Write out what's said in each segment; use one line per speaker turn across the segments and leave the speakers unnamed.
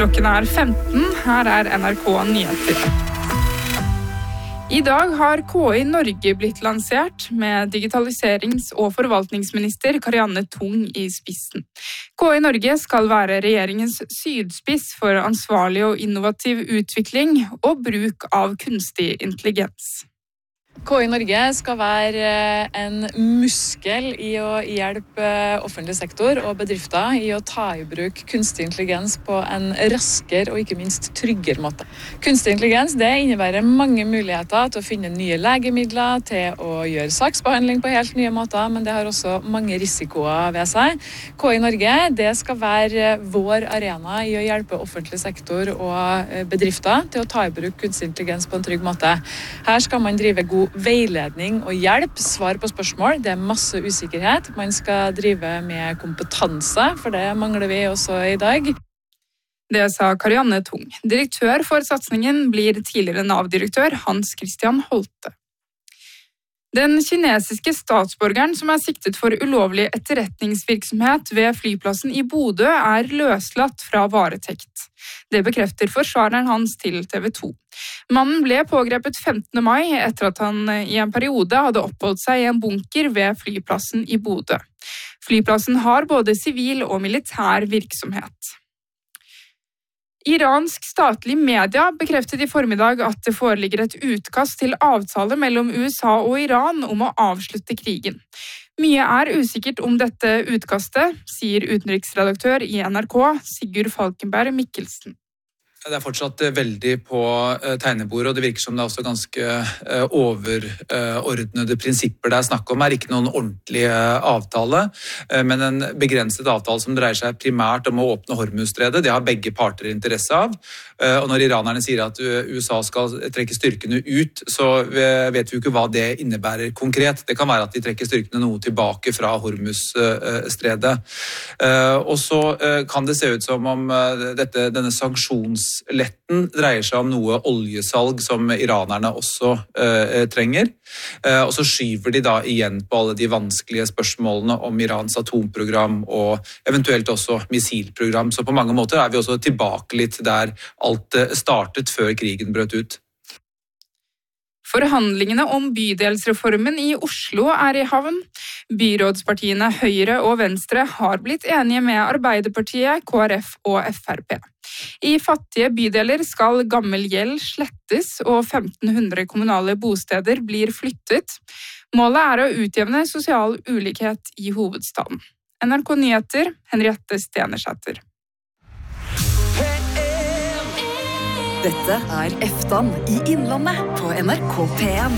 Klokken 15. Her NRK Nyheter. I dag har KI Norge blitt lansert med digitaliserings- og forvaltningsminister Karianne Tung i spissen. KI Norge skal være regjeringens sydspiss for ansvarlig og innovativ utvikling og bruk av kunstig intelligens.
KI Norge skal være en muskel i å hjelpe offentlig sektor og bedrifter i å ta i bruk kunstig intelligens på en raskere og ikke minst tryggere måte. Kunstig intelligens det innebærer mange muligheter til å finne nye legemidler, til å gjøre saksbehandling på helt nye måter, men det har også mange risikoer ved seg. KI Norge det skal være vår arena i å hjelpe offentlig sektor og bedrifter til å ta i bruk kunstig intelligens på en trygg måte. Her skal man drive god veiledning og hjelp, svar på spørsmål. Det er masse usikkerhet. Man skal drive med kompetanse, for det mangler vi også i dag.
Det sa Karianne Tung. Direktør for satsingen blir tidligere Nav-direktør Hans Christian Holte. Den kinesiske statsborgeren som er siktet for ulovlig etterretningsvirksomhet ved flyplassen i Bodø er løslatt fra varetekt. Det bekrefter forsvareren hans til TV 2. Mannen ble pågrepet 15. mai etter at han i en periode hadde oppholdt seg i en bunker ved flyplassen i Bodø. Flyplassen har både sivil og militær virksomhet. Iransk statlig media bekreftet i formiddag at det foreligger et utkast til avtale mellom USA og Iran om å avslutte krigen. Mye er usikkert om dette utkastet, sier utenriksredaktør i NRK, Sigurd Falkenberg Mikkelsen.
Det er fortsatt veldig på tegnebordet, og det virker som det er også ganske overordnede prinsipper det er snakk om. Det er ikke noen ordentlig avtale, men en begrenset avtale som dreier seg primært om å åpne Hormuzstredet. Det har begge parter interesse av. Og når iranerne sier at USA skal trekke styrkene ut, så vet vi jo ikke hva det innebærer konkret. Det kan være at de trekker styrkene noe tilbake fra Hormuzstredet. Og så kan det se ut som om denne sanksjonsletten dreier seg om noe oljesalg som iranerne også trenger. Og så skyver de da igjen på alle de vanskelige spørsmålene om Irans atomprogram og eventuelt også missilprogram. Så på mange måter er vi også tilbake litt der alt startet før krigen brøt ut.
Forhandlingene om bydelsreformen i Oslo er i havn. Byrådspartiene Høyre og Venstre har blitt enige med Arbeiderpartiet, KrF og Frp. I fattige bydeler skal gammel gjeld slettes og 1500 kommunale bosteder blir flyttet. Målet er å utjevne sosial ulikhet i hovedstaden. NRK Nyheter, Henriette Stenersæter.
Dette er Eftan i Innlandet på NRK P1.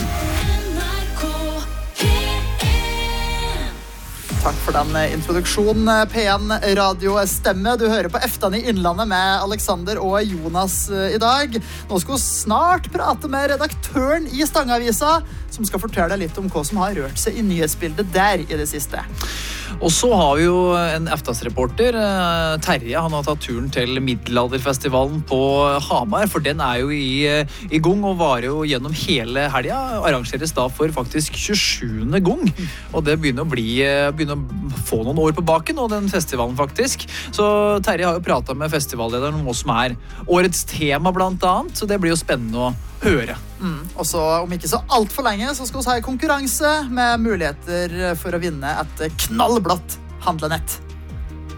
Takk for den introduksjonen, P1 radiostemme. Du hører på Eftan i Innlandet med Alexander og Jonas i dag. Nå skal vi snart prate med redaktøren i Stangavisa, som skal fortelle deg litt om hva som har rørt seg i nyhetsbildet der i det siste.
Og så har vi jo en Eftas-reporter, Terje. Han har tatt turen til Middelalderfestivalen på Hamar, for den er jo i gang og varer jo gjennom hele helga. Arrangeres da for faktisk 27. gang. Og det begynner å få noen år på baken, og den festivalen faktisk. Så Terje har jo pratet med festivallederen om hva som er årets tema blant annet, så det blir jo spennende å høre.
Og så om ikke så alt for lenge så skal vi ha konkurranse med muligheter for å vinne et knallblått handlenett.